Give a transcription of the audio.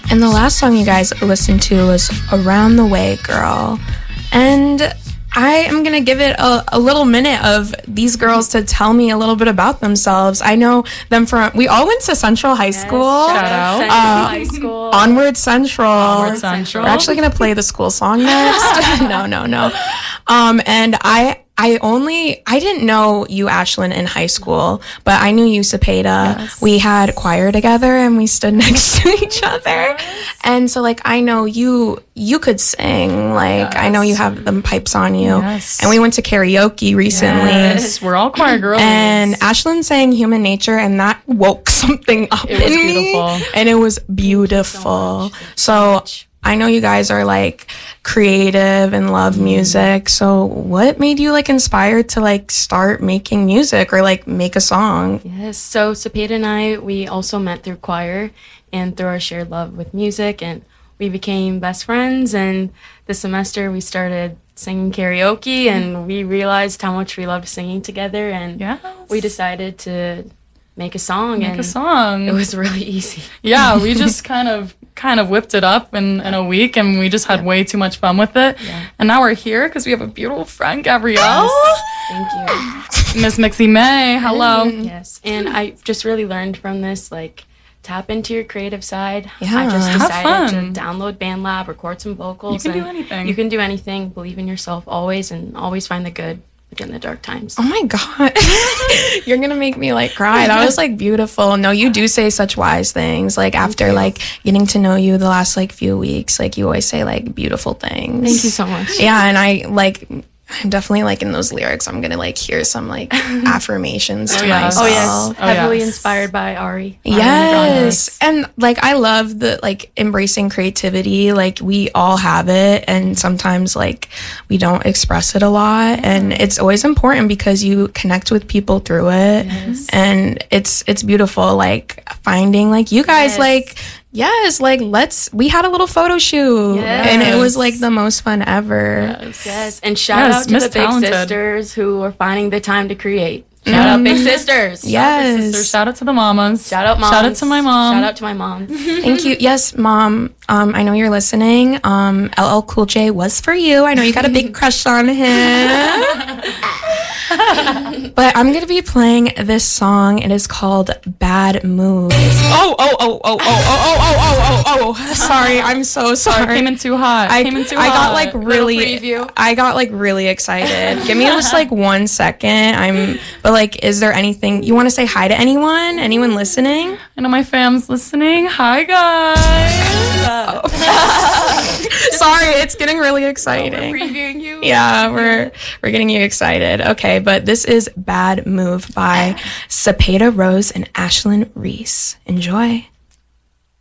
And the last song you guys listened to was Around the Way, Girl. And I am going to give it a little minute of these girls to tell me a little bit about themselves. I know them from, we all went to Central High School. Shout out. High School. Onward Central. Onward Central. We're actually going to play the school song next. No. And I didn't know you, Ashlyn, in high school, but I knew you, Cepeda. Yes. We had choir together and we stood next to each other. And so, like, I know you could sing. Like, I know you have them pipes on you. Yes. And we went to karaoke recently. Yes, we're all choir girls. And Ashlyn sang Human Nature, and that woke something up It was in me. beautiful. And it was beautiful. So I know you guys are like creative and love music. So what made you like inspired to like start making music or like make a song? Yes, so Cepeda and I, we also met through choir and through our shared love with music, and we became best friends. And this semester we started singing karaoke, and we realized how much we loved singing together, and Yes. we decided to make a song. Make a song. It was really easy. Yeah, we just kind of whipped it up in a week, and we just had way too much fun with it. Yeah. And now we're here because we have a beautiful friend, Gabrielle. Thank you. Miss Mixie May, hello. Yes, and I just really learned from this, like, tap into your creative side. Yeah. I just Have decided fun. to download BandLab, record some vocals. You can do and anything. You can do anything. Believe in yourself always, and always find the good within the dark times. Oh my God. You're going to make me like cry. That was like beautiful. No, you do say such wise things. Like after like getting to know you the last like few weeks, like you always say like beautiful things. Thank you so much. Yeah. And I'm definitely like in those lyrics, I'm going to like hear some like affirmations to yes. myself. Oh yes, Oh, heavily yes. inspired by Ari. Yes. And like I love the like embracing creativity. Like we all have it, and sometimes like we don't express it a lot, and it's always important because you connect with people through it. And it's beautiful like finding like you guys Yes. we had a little photo shoot Yes. and it was like the most fun ever. Yes, and shout out to Miss the Big Talented. Sisters who are finding the time to create. Shout out Big Sisters. Yes. Sisters, shout out to the mamas. Shout out moms. Shout out to my mom. Shout out to my mom. Thank you. Yes, Mom. I know you're listening. LL Cool J was for you. I know you got a big crush on him. But I'm going to be playing this song. It is called Bad Moves. Oh. Sorry. I'm so sorry. Came in too hot. I got like Little really preview. I got like really excited. Give me just like 1 second. But like, is there anything you want to say hi to anyone? Anyone listening? I know my fam's listening. Hi, guys. Sorry, it's getting really exciting. Previewing you. Yeah, we're getting you excited. Okay, but this is Bad Move by Cepeda Rose and Ashlyn Reese. Enjoy.